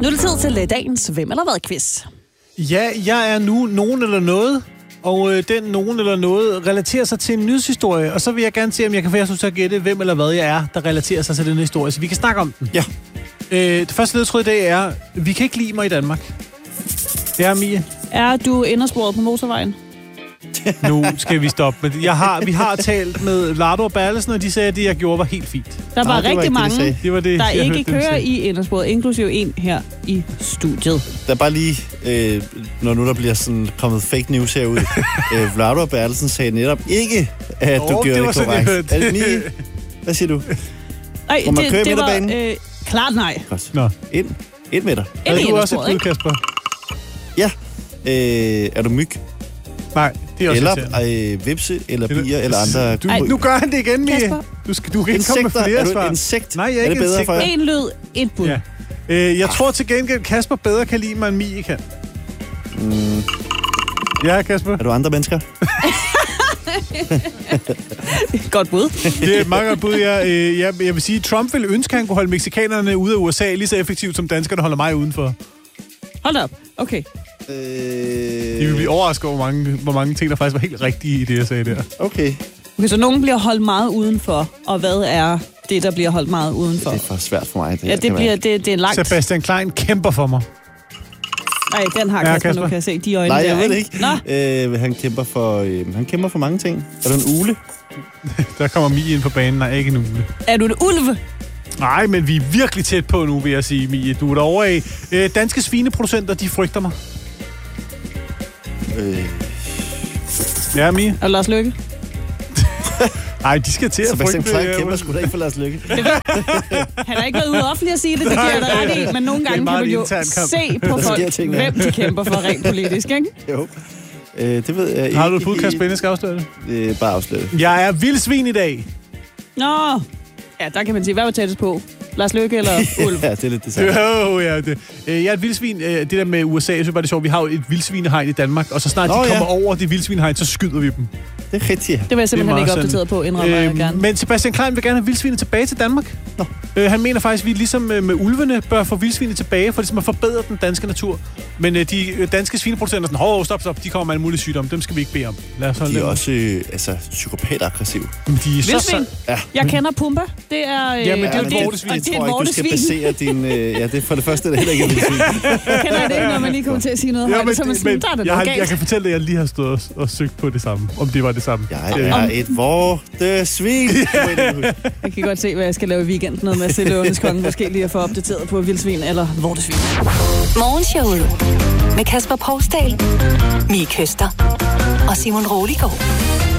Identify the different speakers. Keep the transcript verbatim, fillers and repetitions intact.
Speaker 1: Nu er det tid til dagens Hvem eller hvad quiz.
Speaker 2: Ja, jeg er nu nogen eller noget, og øh, den nogen eller noget relaterer sig til en nyhedshistorie, og så vil jeg gerne se, om jeg kan få jer til at gætte, hvem eller hvad jeg er, der relaterer sig til den historie, så vi kan snakke om den.
Speaker 3: Ja.
Speaker 2: Øh, det første ledtråd i dag er, vi kan ikke lide mig i Danmark. Ja, Mie.
Speaker 1: Er du indersporet på motorvejen?
Speaker 2: Nu skal vi stoppe. Men jeg har, vi har talt med Lardo og Berlesen, og de sagde, at det, jeg gjorde, var helt fint.
Speaker 1: Der var
Speaker 3: Nej,
Speaker 1: rigtig
Speaker 3: var
Speaker 1: mange,
Speaker 3: det,
Speaker 2: det var det,
Speaker 1: der ikke
Speaker 2: hørte,
Speaker 1: kører i indersporet, inklusive en her i studiet.
Speaker 3: Der er bare lige, øh, når nu der bliver sådan kommet fake news herud. øh, Vlado og Bertelsen sagde netop ikke, at
Speaker 2: oh,
Speaker 3: du gjorde det, det korrekt. Er det Mie? Hvad siger du?
Speaker 1: Ej,
Speaker 3: Må man
Speaker 1: det,
Speaker 3: køre
Speaker 1: det var
Speaker 3: midterbanen?
Speaker 1: øh, klart nej.
Speaker 2: Nå.
Speaker 3: Ind. Et meter.
Speaker 2: Er
Speaker 1: Ind i
Speaker 2: du også et
Speaker 1: indersporet,
Speaker 2: bud,
Speaker 1: ikke?
Speaker 2: Kasper?
Speaker 3: Ja. Øh, er du myg?
Speaker 2: Nej, det er også
Speaker 3: Eller øh, vipse, eller bier, eller andre...
Speaker 2: Du, nu gør han det igen, Mie.
Speaker 1: Kasper?
Speaker 2: Du, skal, du kan ikke komme med
Speaker 3: Insekter?
Speaker 2: flere
Speaker 3: Er du
Speaker 2: svar.
Speaker 3: et insekt?
Speaker 2: Nej, jeg er,
Speaker 3: Er
Speaker 2: ikke
Speaker 3: det bedre
Speaker 2: insekt.
Speaker 3: for jer?
Speaker 1: En lyd, et bud.
Speaker 2: Ja. Øh, jeg tror til gengæld, Kasper bedre kan lide mig, end Mie kan.
Speaker 3: Mm,
Speaker 2: Ja, Kasper.
Speaker 3: er du andre mennesker?
Speaker 1: Godt bud.
Speaker 2: Det er et meget godt bud. Jeg, øh, jeg, jeg vil sige, at Trump ville ønske, at han kunne holde mexikanerne ude af U S A lige så effektivt, som danskerne holder mig udenfor.
Speaker 1: Hold op. Okay.
Speaker 3: Øh,
Speaker 2: De vil blive overrasket over, hvor mange, hvor mange ting, der faktisk var helt rigtige i det, jeg sagde der.
Speaker 3: Okay.
Speaker 1: Okay, så nogen bliver holdt meget udenfor, og hvad er det, der bliver holdt meget udenfor?
Speaker 3: Det er for svært for mig. Det
Speaker 1: Ja, det, bliver, det, det er langt.
Speaker 2: Sebastian Klein kæmper for mig.
Speaker 1: Nej, den har
Speaker 2: Ja,
Speaker 1: Kasper,
Speaker 2: Kasper.
Speaker 1: nu kan jeg se de øjne
Speaker 3: Nej,
Speaker 1: der,
Speaker 3: jeg ved det ikke.
Speaker 1: Nå,
Speaker 3: Øh, han, kæmper for, øh, han kæmper for mange ting. Er du en ule?
Speaker 2: Der kommer Mie ind på banen. Nej, ikke en uge.
Speaker 1: er du en ulv?
Speaker 2: Nej, men vi er virkelig tæt på nu, vil jeg sige, Mie. Du er derovre af. Øh, danske svineproducenter, de frygter mig.
Speaker 3: Øh,
Speaker 2: Ja, Mie.
Speaker 1: Og Lars Løkke?
Speaker 2: Nej, de skal til at
Speaker 3: Sebastian
Speaker 2: frygte.
Speaker 3: Klein
Speaker 2: øh,
Speaker 3: kæmper sgu da ikke for Lars Lykke.
Speaker 1: Han har ikke været ude offentligt at sige det, det giver jeg dig ret i, men nogle
Speaker 2: Det er
Speaker 1: gange kan
Speaker 2: meget
Speaker 1: man jo
Speaker 2: intern kamp.
Speaker 1: se på
Speaker 3: Der sker
Speaker 1: folk,
Speaker 3: ting, ja.
Speaker 1: hvem de kæmper for rent politisk, ikke?
Speaker 3: Jo. Øh, det ved jeg ikke.
Speaker 2: Har du et bud, Kasper, inden jeg skal afsløre det?
Speaker 3: Øh, bare afsløre det.
Speaker 2: Jeg er vildsvin i dag.
Speaker 1: Nå, ja, der kan man sige, hvad var tættest på? Lars Løkke eller ulv?
Speaker 3: Ja, det er lidt det samme.
Speaker 2: Jo, ja, det. Øh, Jeg er et vildsvin. Øh, Det der med U S A, jeg synes bare, det er sjovt. Vi har jo et vildsvinehegn i Danmark, og så snart
Speaker 3: Nå,
Speaker 2: de
Speaker 3: ja.
Speaker 2: kommer over det vildsvinehegn, så skyder vi dem.
Speaker 3: Det er rigtigt, ja.
Speaker 1: Det var jeg simpelthen
Speaker 2: meget
Speaker 1: ikke
Speaker 2: sådan.
Speaker 1: opdateret på, indrømmer jeg gerne.
Speaker 2: Men Sebastian Klein vil gerne have vildsvinet tilbage til Danmark.
Speaker 3: Nå.
Speaker 2: Øh, han mener faktisk, at vi ligesom øh, med ulvene bør få vildsvinet tilbage, for ligesom at forbedre den danske natur. Men øh, de øh, danske svineproducenter er sådan, hov, stop, stop, de kommer med alle mulige sygdomme. Dem skal vi ikke bede om. Lad os holde
Speaker 3: De er
Speaker 2: dem.
Speaker 3: også øh, altså, psykopat-aggressive.
Speaker 2: Men de er så,
Speaker 1: Vildsvin?
Speaker 2: så,
Speaker 3: Ja.
Speaker 1: Jeg kender Pumba. Det er... Øh,
Speaker 2: Jamen, det er
Speaker 1: og
Speaker 2: et
Speaker 1: det,
Speaker 2: vortesvin.
Speaker 1: og
Speaker 3: Jeg
Speaker 1: det er
Speaker 3: tror
Speaker 1: et
Speaker 3: ikke, du skal
Speaker 1: vortesvin.
Speaker 3: basere din... Øh, ja, det er for det første, det er heller ikke et vildsvin.
Speaker 1: Kender I det ikke, når man lige kommer til at sige noget?
Speaker 2: Ja,
Speaker 1: højt,
Speaker 2: men,
Speaker 1: så er man sådan,
Speaker 2: men
Speaker 1: der er der
Speaker 2: jeg, har,
Speaker 1: noget
Speaker 2: jeg
Speaker 1: galt.
Speaker 2: kan fortælle dig, at jeg lige har stået og, og søgt på det samme. Om det var det samme.
Speaker 3: Jeg
Speaker 2: Øh,
Speaker 3: er et vortesvin.
Speaker 1: Jeg kan godt se, hvad jeg skal lave i weekenden. Noget med at se Løvernes Konge. Måske lige at få opdateret på vildsvin eller vortesvin.
Speaker 4: Morgenshowet med Kasper Pousdal, Mie Køster og Simon Roligård.